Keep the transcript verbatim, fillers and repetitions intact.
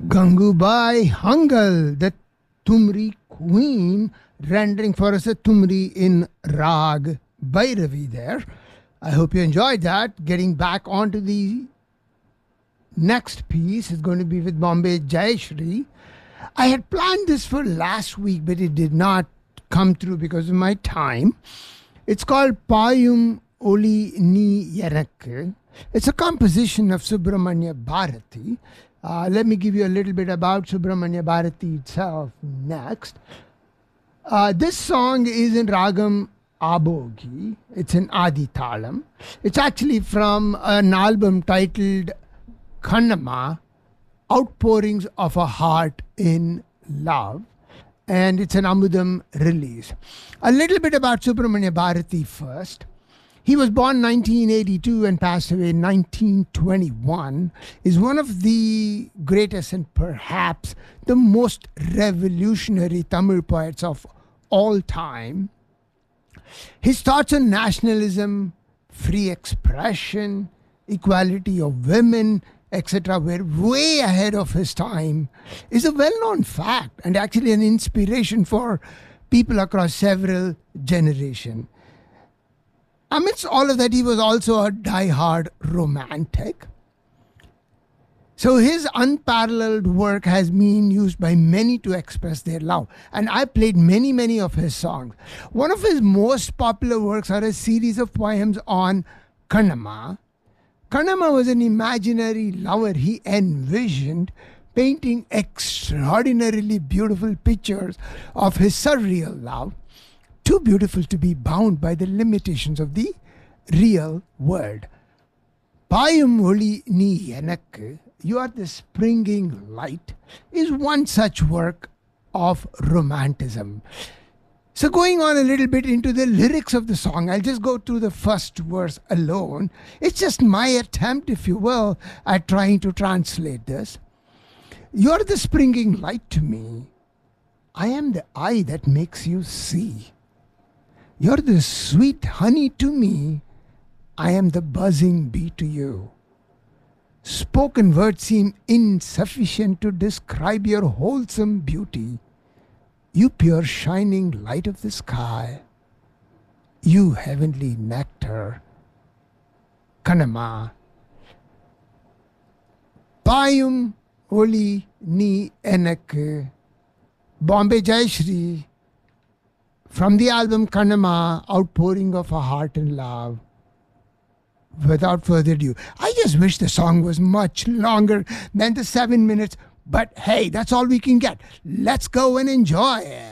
Gangubai Hangal, the Tumri queen, rendering for us a Tumri in Rag Bhairavi there. I hope you enjoyed that. Getting back onto the next piece is going to be with Bombay Jayashree. I had planned this for last week, but it did not come through because of my time. It's called Payum Oli Ni Yenak. It's a composition of Subramanya Bharati. Uh, let me give you a little bit about Subramanya Bharati itself next. Uh, this song is in Ragam Abhogi. It's in Adi Talam. It's actually from an album titled Kannamma, Outpourings of a Heart in Love. And it's an Amudam release. A little bit about Subramanya Bharati first. He was born nineteen eighty-two and passed away nineteen twenty-one. Is one of the greatest and perhaps the most revolutionary Tamil poets of all time. His thoughts on nationalism, free expression, equality of women, et cetera were way ahead of his time. Is a well-known fact and actually an inspiration for people across several generations. Amidst all of that, he was also a die-hard romantic. So his unparalleled work has been used by many to express their love. And I played many, many of his songs. One of his most popular works are a series of poems on Kannamma. Kannamma was an imaginary lover he envisioned, painting extraordinarily beautiful pictures of his surreal love. Too beautiful to be bound by the limitations of the real world. Payum Oli Ni Yenak, You Are the Springing Light, is one such work of romanticism. So going on a little bit into the lyrics of the song, I'll just go through the first verse alone. It's just my attempt, if you will, at trying to translate this. You're the springing light to me. I am the eye that makes you see. You're the sweet honey to me. I am the buzzing bee to you. Spoken words seem insufficient to describe your wholesome beauty. You pure shining light of the sky. You heavenly nectar. Kannamma. Payum Oli Ni Yenak. Bombay Jayashree. From the album Kannamma, Outpouring of a Heart in Love. Without further ado, I just wish the song was much longer than the seven minutes, but hey, that's all we can get. Let's go and enjoy it.